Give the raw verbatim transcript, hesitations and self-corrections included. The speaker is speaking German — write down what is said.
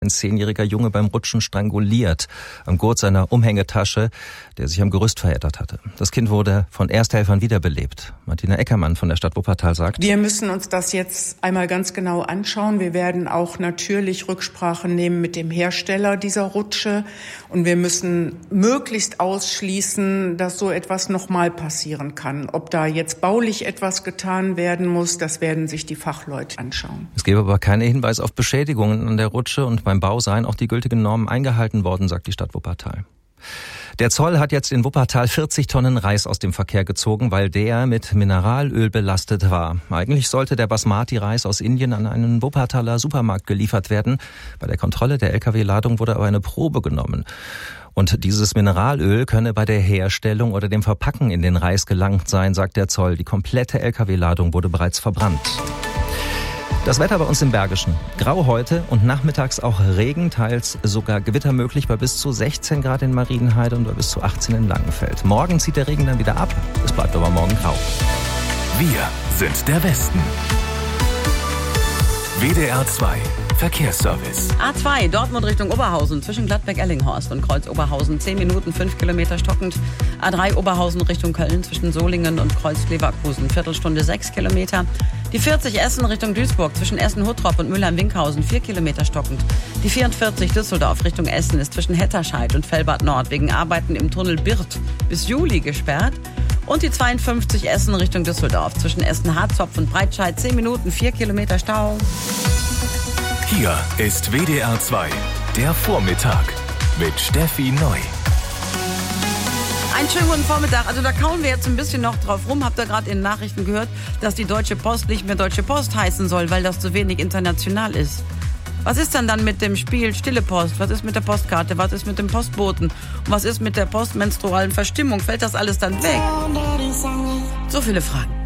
Ein zehnjähriger Junge beim Rutschen stranguliert am Gurt seiner Umhängetasche, der sich am Gerüst verheddert hatte. Das Kind wurde von Ersthelfern wiederbelebt. Martina Eckermann von der Stadt Wuppertal sagt: Wir müssen uns das jetzt einmal ganz genau anschauen. Wir werden auch natürlich Rücksprache nehmen mit dem Hersteller dieser Rutsche. Und wir müssen möglichst ausschließen, dass so etwas nochmal passieren kann. Ob da jetzt baulich etwas getan werden muss, das werden sich die Fachleute anschauen. Es gäbe aber keine Hinweise auf Beschädigungen an der Rutsche und beim Bau seien auch die gültigen Normen eingehalten worden, sagt die Stadt Wuppertal. Der Zoll hat jetzt in Wuppertal vierzig Tonnen Reis aus dem Verkehr gezogen, weil der mit Mineralöl belastet war. Eigentlich sollte der Basmati-Reis aus Indien an einen Wuppertaler Supermarkt geliefert werden. Bei der Kontrolle der L K W-Ladung wurde aber eine Probe genommen. Und dieses Mineralöl könne bei der Herstellung oder dem Verpacken in den Reis gelangt sein, sagt der Zoll. Die komplette L K W-Ladung wurde bereits verbrannt. Das Wetter bei uns im Bergischen. Grau heute und nachmittags auch Regen, teils sogar Gewitter möglich bei bis zu sechzehn Grad in Marienheide und bei bis zu achtzehn in Langenfeld. Morgen zieht der Regen dann wieder ab. Es bleibt aber morgen grau. Wir sind der Westen. W D R zwei Verkehrsservice. A zwei, Dortmund Richtung Oberhausen, zwischen Gladbeck-Ellinghorst und Kreuz Oberhausen, zehn Minuten, fünf Kilometer stockend. A drei, Oberhausen Richtung Köln, zwischen Solingen und Kreuz-Leverkusen, Viertelstunde, sechs Kilometer. Die vierzig, Essen Richtung Duisburg, zwischen Essen-Huttrop und Mülheim-Winkhausen, vier Kilometer stockend. Die vierundvierzig, Düsseldorf Richtung Essen, ist zwischen Hetterscheid und Fellbad Nord wegen Arbeiten im Tunnel Birth bis Juli gesperrt. Und die zweiundfünfzig, Essen Richtung Düsseldorf, zwischen Essen-Harzopf und Breitscheid, zehn Minuten, vier Kilometer Stau. Hier ist W D R zwei, der Vormittag mit Steffi Neu. Einen schönen guten Vormittag. Also da kauen wir jetzt ein bisschen noch drauf rum. Habt ihr gerade in den Nachrichten gehört, dass die Deutsche Post nicht mehr Deutsche Post heißen soll, weil das zu wenig international ist. Was ist denn dann mit dem Spiel Stille Post? Was ist mit der Postkarte? Was ist mit dem Postboten? Und was ist mit der postmenstrualen Verstimmung? Fällt das alles dann weg? So viele Fragen.